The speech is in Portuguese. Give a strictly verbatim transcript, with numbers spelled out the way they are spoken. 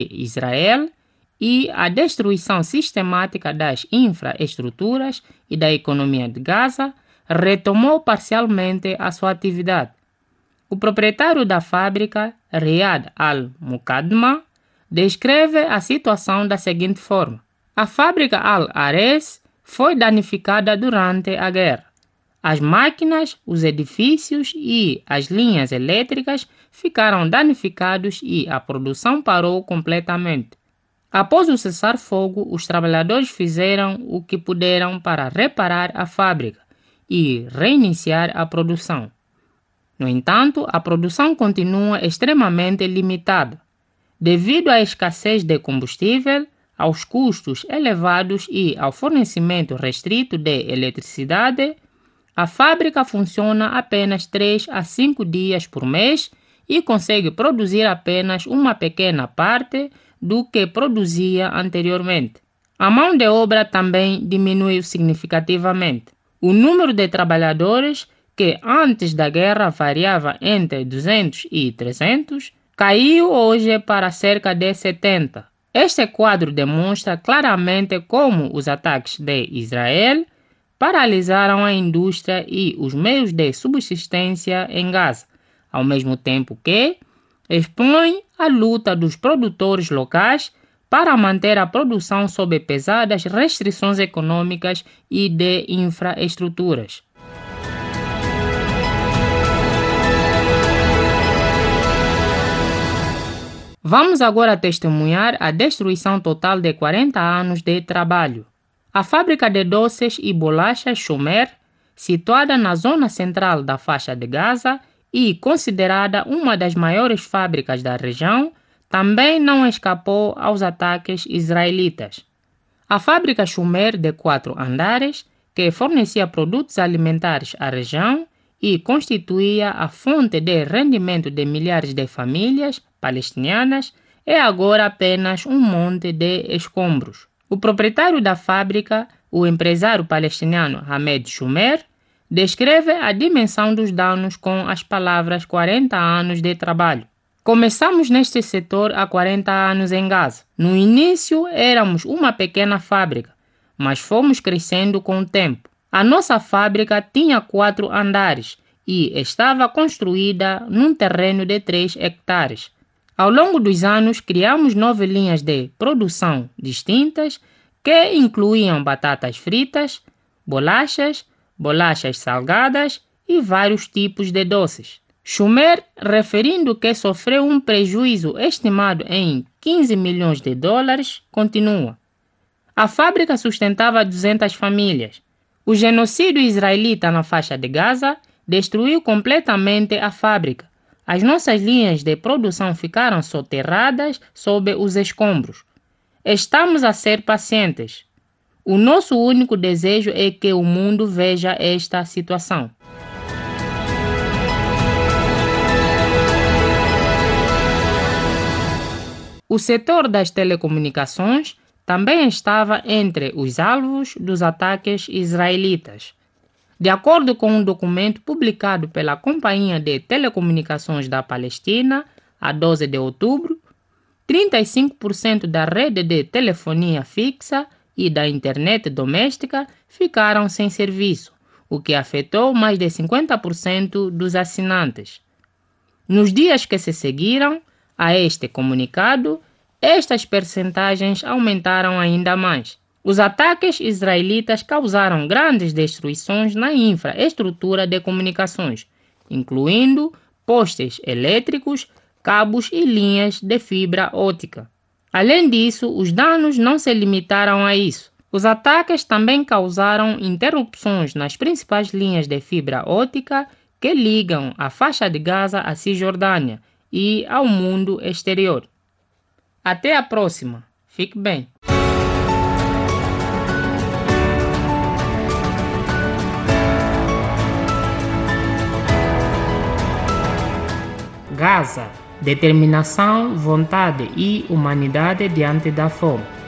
Israel e a destruição sistemática das infraestruturas e da economia de Gaza retomou parcialmente a sua atividade. O proprietário da fábrica, Riyad Al-Muqaddam, descreve a situação da seguinte forma: a fábrica Al-Ares foi danificada durante a guerra. As máquinas, os edifícios e as linhas elétricas ficaram danificados e a produção parou completamente. Após o cessar-fogo, os trabalhadores fizeram o que puderam para reparar a fábrica e reiniciar a produção. No entanto, a produção continua extremamente limitada, devido à escassez de combustível, aos custos elevados e ao fornecimento restrito de eletricidade. A fábrica funciona apenas três a cinco dias por mês e consegue produzir apenas uma pequena parte do que produzia anteriormente. A mão de obra também diminuiu significativamente. O número de trabalhadores, que antes da guerra variava entre duzentos e trezentos, caiu hoje para cerca de setenta. Este quadro demonstra claramente como os ataques de Israel paralisaram a indústria e os meios de subsistência em Gaza, ao mesmo tempo que expõe a luta dos produtores locais para manter a produção sob pesadas restrições econômicas e de infraestruturas. Vamos agora testemunhar a destruição total de quarenta anos de trabalho. A fábrica de doces e bolachas Shumer, situada na zona central da faixa de Gaza e considerada uma das maiores fábricas da região, também não escapou aos ataques israelitas. A fábrica Shumer, de quatro andares, que fornecia produtos alimentares à região e constituía a fonte de rendimento de milhares de famílias palestinianas, é agora apenas um monte de escombros. O proprietário da fábrica, o empresário palestiniano Hamed Shumer, descreve a dimensão dos danos com as palavras quarenta anos de trabalho. Começamos neste setor há quarenta anos em Gaza. No início éramos uma pequena fábrica, mas fomos crescendo com o tempo. A nossa fábrica tinha quatro andares e estava construída num terreno de três hectares. Ao longo dos anos, criamos nove linhas de produção distintas que incluíam batatas fritas, bolachas, bolachas salgadas e vários tipos de doces. Shumer, referindo que sofreu um prejuízo estimado em quinze milhões de dólares, continua: a fábrica sustentava duzentas famílias. O genocídio israelita na faixa de Gaza destruiu completamente a fábrica. As nossas linhas de produção ficaram soterradas sob os escombros. Estamos a ser pacientes. O nosso único desejo é que o mundo veja esta situação. O setor das telecomunicações também estava entre os alvos dos ataques israelitas. De acordo com um documento publicado pela Companhia de Telecomunicações da Palestina, a doze de outubro, trinta e cinco por cento da rede de telefonia fixa e da internet doméstica ficaram sem serviço, o que afetou mais de cinquenta por cento dos assinantes. Nos dias que se seguiram a este comunicado, estas percentagens aumentaram ainda mais. Os ataques israelitas causaram grandes destruições na infraestrutura de comunicações, incluindo postes elétricos, cabos e linhas de fibra óptica. Além disso, os danos não se limitaram a isso. Os ataques também causaram interrupções nas principais linhas de fibra óptica que ligam a faixa de Gaza à Cisjordânia e ao mundo exterior. Até a próxima. Fique bem. Gaza, determinação, vontade e humanidade diante da fome.